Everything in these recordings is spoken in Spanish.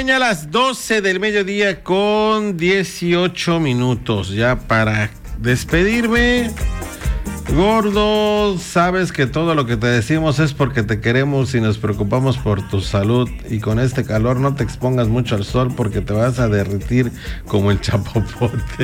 ya las 12 del mediodía con 18 minutos. Ya para despedirme, gordo, sabes que todo lo que te decimos es porque te queremos y nos preocupamos por tu salud. Y con este calor no te expongas mucho al sol porque te vas a derretir como el chapopote.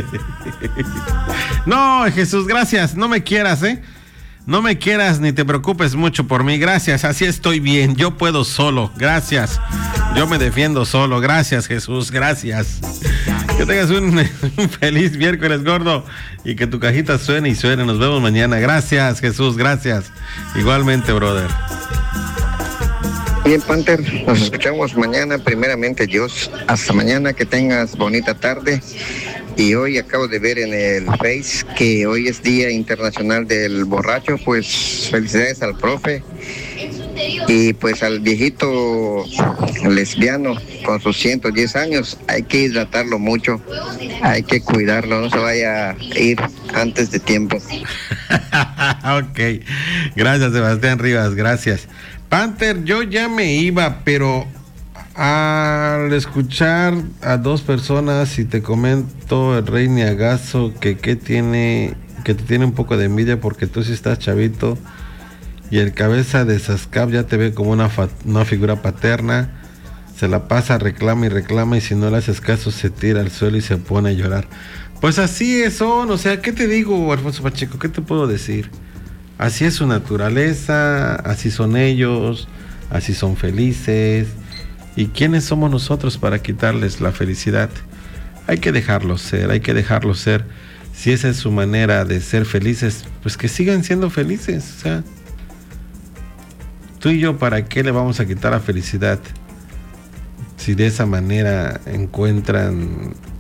No, Jesús, gracias. No me quieras, No me quieras ni te preocupes mucho por mí. Gracias, así estoy bien. Yo puedo solo. Gracias. Yo me defiendo solo. Gracias, Jesús. Gracias. Que tengas un feliz miércoles, gordo. Y que tu cajita suene y suene. Nos vemos mañana. Gracias, Jesús. Gracias. Igualmente, brother. Bien, Panther. Nos escuchamos mañana. Primeramente, Dios. Hasta mañana. Que tengas bonita tarde. Y hoy acabo de ver en el Face que hoy es Día Internacional del Borracho. Pues felicidades al profe. Y pues al viejito lesbiano con sus 110 años, hay que hidratarlo mucho, hay que cuidarlo, no se vaya a ir antes de tiempo. Ok, gracias Sebastián Rivas, gracias. Panther, yo ya me iba, pero al escuchar a dos personas y te comento el Rey Niagazo que te tiene un poco de envidia porque tú sí estás chavito. Y el cabeza de Sascap ya te ve como una figura paterna. Se la pasa, reclama y si no le haces caso se tira al suelo y se pone a llorar. Pues así son, o sea, ¿qué te digo, Alfonso Pacheco? ¿Qué te puedo decir? Así es su naturaleza, así son ellos, así son felices. ¿Y quiénes somos nosotros para quitarles la felicidad? Hay que dejarlos ser. Si esa es su manera de ser felices, pues que sigan siendo felices, o sea. Tú y yo, ¿para qué le vamos a quitar la felicidad? Si de esa manera encuentran